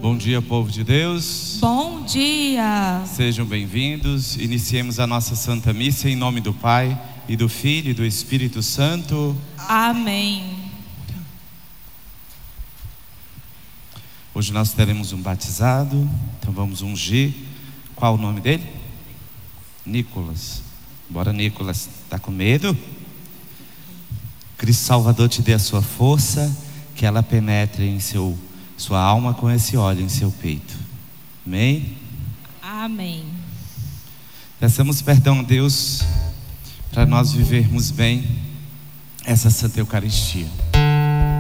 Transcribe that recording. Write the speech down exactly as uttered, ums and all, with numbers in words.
Bom dia, povo de Deus. Bom dia. Sejam bem-vindos. Iniciemos a nossa Santa Missa em nome do Pai, e do Filho e do Espírito Santo. Amém. Hoje nós teremos um batizado, então vamos ungir. Qual o nome dele? Nicolas. Bora, Nicolas. Está com medo? Cristo Salvador te dê a sua força, que ela penetre em seu, sua alma com esse óleo em seu peito. Amém? Amém. Peçamos perdão a Deus para nós vivermos bem essa Santa Eucaristia.